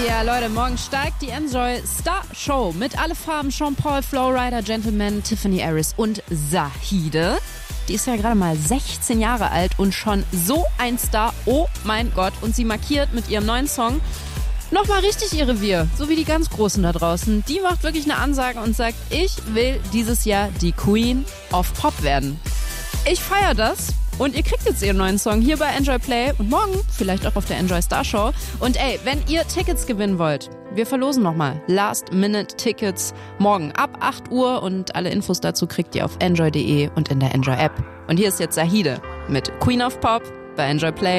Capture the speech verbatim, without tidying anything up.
Ja, Leute, morgen steigt die Enjoy Star Show mit Alle Farben, Sean Paul, Flowrider, Gentleman, Tiffany Harris und Zahide. Die ist ja gerade mal sechzehn Jahre alt und schon so ein Star. Oh mein Gott. Und sie markiert mit ihrem neuen Song nochmal richtig ihr Revier. So wie die ganz Großen da draußen. Die macht wirklich eine Ansage und sagt, ich will dieses Jahr die Queen of Pop werden. Ich feiere das. Und ihr kriegt jetzt ihren neuen Song hier bei Enjoy Play und morgen vielleicht auch auf der Enjoy Star Show. Und ey, wenn ihr Tickets gewinnen wollt, wir verlosen nochmal Last-Minute-Tickets morgen ab acht Uhr und alle Infos dazu kriegt ihr auf enjoy punkt de und in der Enjoy App. Und hier ist jetzt Zahide mit Queen of Pop bei Enjoy Play.